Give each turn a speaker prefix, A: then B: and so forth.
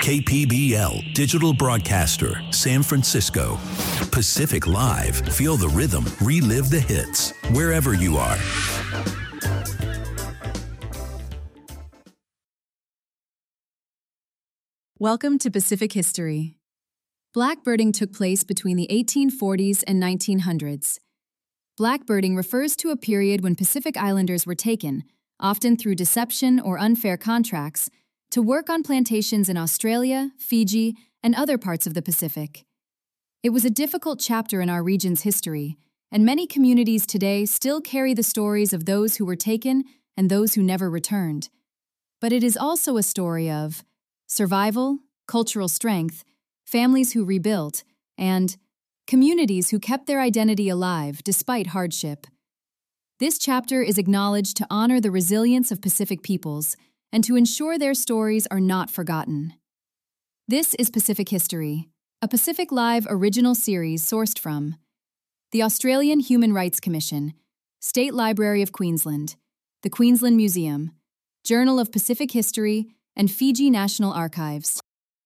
A: KPBL, digital broadcaster, San Francisco. Pacific Live, feel the rhythm, relive the hits, wherever you are.
B: Welcome to Pacific History. Blackbirding took place between the 1840s and 1900s. Blackbirding refers to a period when Pacific Islanders were taken, often through deception or unfair contracts, to work on plantations in Australia, Fiji, and other parts of the Pacific. It was a difficult chapter in our region's history, and many communities today still carry the stories of those who were taken and those who never returned. But it is also a story of survival, cultural strength, families who rebuilt, and communities who kept their identity alive despite hardship. This chapter is acknowledged to honor the resilience of Pacific peoples and to ensure their stories are not forgotten. This is Pacific History, a Pacific Live original series sourced from the Australian Human Rights Commission, State Library of Queensland, the Queensland Museum, Journal of Pacific History, and Fiji National Archives.